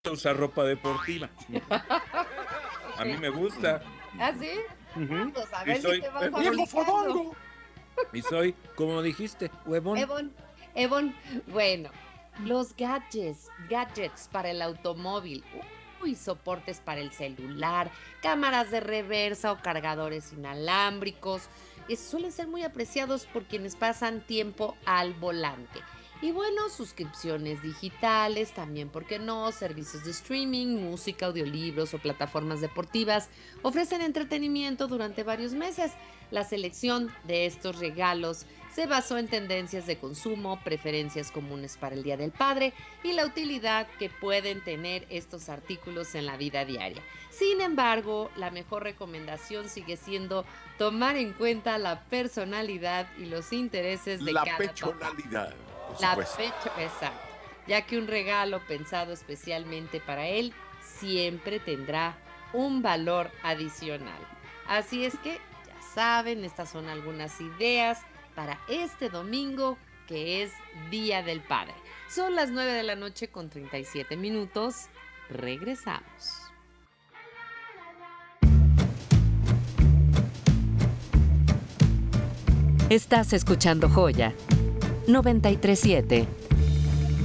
usar ropa deportiva. A mí me gusta. ¿Ah, sí? Ujú. Pues a Y ver si soy te vas ¡Viejo aplicando. fodongo! Y soy, como dijiste, huevón. Evon, bueno, los gadgets para el automóvil, uy, soportes para el celular, cámaras de reversa o cargadores inalámbricos, suelen ser muy apreciados por quienes pasan tiempo al volante. Y bueno, suscripciones digitales, también, ¿por qué no? Servicios de streaming, música, audiolibros o plataformas deportivas ofrecen entretenimiento durante varios meses. La selección de estos regalos se basó en tendencias de consumo, preferencias comunes para el Día del Padre y la utilidad que pueden tener estos artículos en la vida diaria. Sin embargo, la mejor recomendación sigue siendo tomar en cuenta la personalidad y los intereses de La cada papá. pechonalidad, por La supuesto. fecha, exacto, ya que un regalo pensado especialmente para él siempre tendrá un valor adicional. Así es que, ya saben, estas son algunas ideas para este domingo que es Día del Padre. Son las 9 de la noche con 37 minutos. Regresamos. Estás escuchando Joya 937.